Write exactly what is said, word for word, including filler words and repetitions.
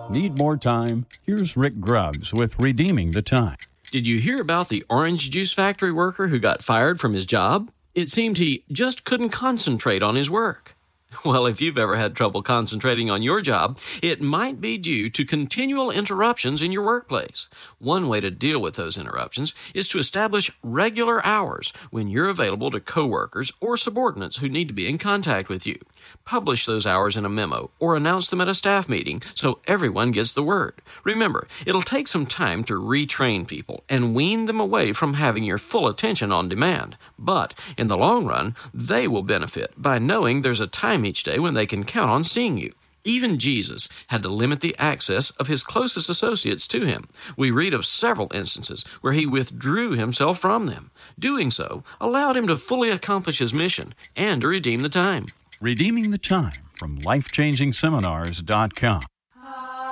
Need more time? Here's Rick Grubbs with Redeeming the Time. Did you hear about the orange juice factory worker who got fired from his job? It seemed he just couldn't concentrate on his work. Well, if you've ever had trouble concentrating on your job, it might be due to continual interruptions in your workplace. One way to deal with those interruptions is to establish regular hours when you're available to coworkers or subordinates who need to be in contact with you. Publish those hours in a memo or announce them at a staff meeting so everyone gets the word. Remember, it'll take some time to retrain people and wean them away from having your full attention on demand. But in the long run, they will benefit by knowing there's a time each day when they can count on seeing you. Even Jesus had to limit the access of his closest associates to him. We read of several instances where he withdrew himself from them. Doing so allowed him to fully accomplish his mission and to redeem the time. Redeeming the Time from life changing seminars dot com.